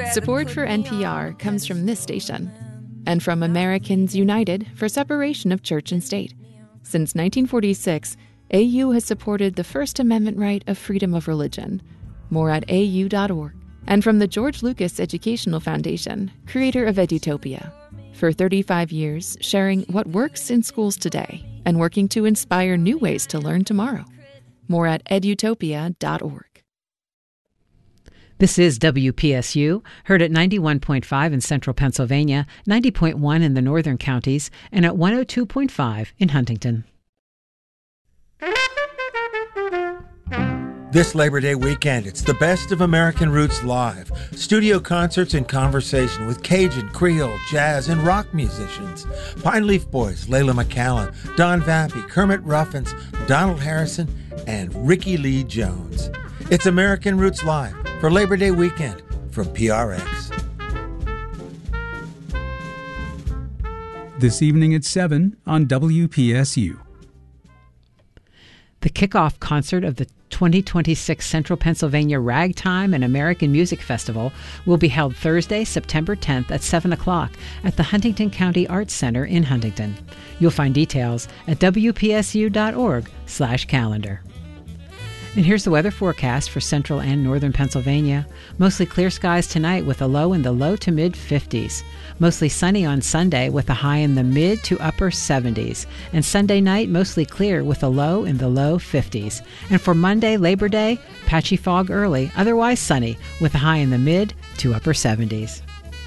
Support for NPR comes from this station and from Americans United for Separation of Church and State. Since 1946, AU has supported the First Amendment right of freedom of religion. More at au.org. And from the George Lucas Educational Foundation, creator of Edutopia. For 35 years, sharing what works in schools today and working to inspire new ways to learn tomorrow. More at edutopia.org. This is WPSU, heard at 91.5 in central Pennsylvania, 90.1 in the northern counties, and at 102.5 in Huntington. This Labor Day weekend, it's the best of American Roots live. Studio concerts and conversation with Cajun, Creole, jazz, and rock musicians. Pine Leaf Boys, Layla McCallan, Don Vappy, Kermit Ruffins, Donald Harrison, and Ricky Lee Jones. It's American Roots Live for Labor Day weekend from PRX. This evening at 7 on WPSU. The kickoff concert of the 2026 Central Pennsylvania Ragtime and American Music Festival will be held Thursday, September 10th at 7 o'clock at the Huntington County Arts Center in Huntington. You'll find details at wpsu.org/calendar. And here's the weather forecast for central and northern Pennsylvania. Mostly clear skies tonight with a low in the low to mid 50s. Mostly sunny on Sunday with a high in the mid to upper 70s. And Sunday night mostly clear with a low in the low 50s. And for Monday, Labor Day, patchy fog early, otherwise sunny with a high in the mid to upper 70s.